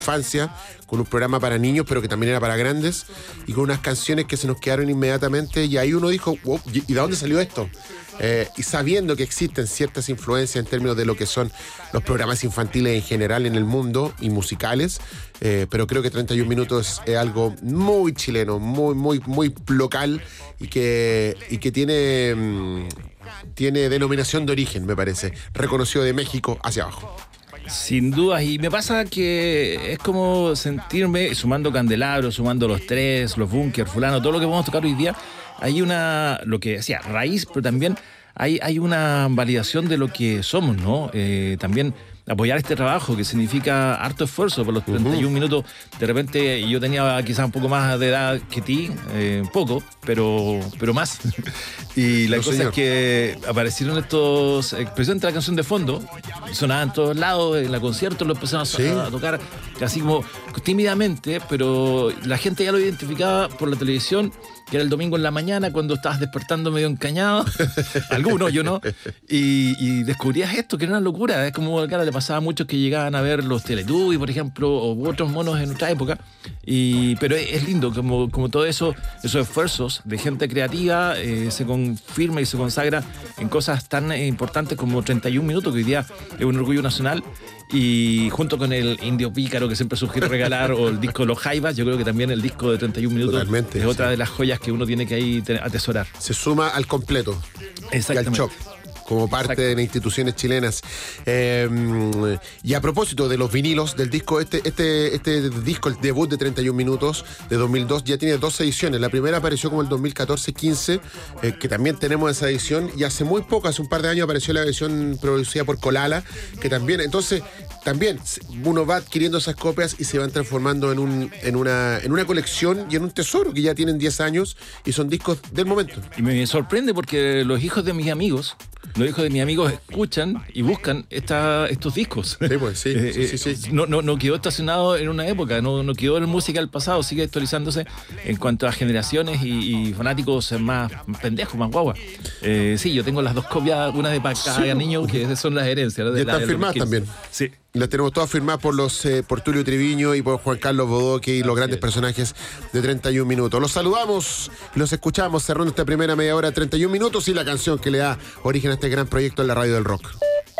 infancia, con un programa para niños, pero que también era para grandes, y con unas canciones que se nos quedaron inmediatamente, y ahí uno dijo, wow, ¿y de dónde salió esto? Y sabiendo que existen ciertas influencias en términos de lo que son los programas infantiles en general en el mundo y musicales, pero creo que 31 minutos es algo muy chileno, muy local, y que tiene denominación de origen, me parece, reconocido de México hacia abajo. Sin dudas, y me pasa que es como sentirme, sumando Candelabro, sumando Los Tres, Los Bunkers, fulano, todo lo que vamos a tocar hoy día, hay lo que decía, raíz, pero también hay una validación de lo que somos, ¿no? También apoyar este trabajo que significa harto esfuerzo por los 31 minutos. De repente yo tenía quizás un poco más de edad que ti, poco, pero más. Y la cosa es que aparecieron estos, precisamente la canción de fondo, sonaba en todos lados, en la concierto lo empezaron a tocar así como tímidamente, pero la gente ya lo identificaba por la televisión, que era el domingo en la mañana cuando estabas despertando medio encañado, algunos, yo no, y descubrías esto, que era una locura. Es como acá le pasaba a muchos que llegaban a ver los Teletubbies, por ejemplo, o otros monos en nuestra época, pero es lindo como todo eso, esos esfuerzos de gente creativa se confirma y se consagra en cosas tan importantes como 31 minutos, que hoy día es un orgullo nacional. Y junto con el Indio Pícaro, que siempre sugiere regalar, o el disco Los Jaivas, yo creo que también el disco de 31 minutos totalmente, es otra de las joyas que uno tiene que ahí atesorar. Se suma al completo. Exactamente. Y al shock, como parte de las instituciones chilenas. Y a propósito de los vinilos del disco, este disco, el debut de 31 minutos de 2002, ya tiene 2 ediciones. La primera apareció como el 2014-15, que también tenemos esa edición, y hace muy poco, hace un par de años, apareció la versión producida por Colala, que también, entonces, también uno va adquiriendo esas copias y se van transformando en una colección y en un tesoro que ya tienen 10 años y son discos del momento. Y me sorprende porque los hijos de mis amigos escuchan y buscan estos discos. Sí, pues, sí. No quedó estacionado en una época, no quedó en música del pasado, sigue actualizándose en cuanto a generaciones y fanáticos más pendejos, más guagua. Sí, yo tengo las 2 copias, una de cada niño, que son las herencias, ¿no? Y están firmadas también. Sí. Las tenemos todas firmadas por Tulio Triviño y por Juan Carlos Bodoque y los grandes personajes de 31 minutos. Los saludamos y los escuchamos cerrando esta primera media hora, 31 minutos, y la canción que le da origen a este gran proyecto en la radio del rock.